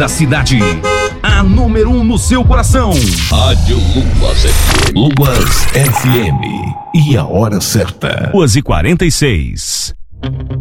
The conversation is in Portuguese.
da cidade. A número 1 no seu coração. Rádio Luas FM. Luas FM. E a hora certa. 2h46.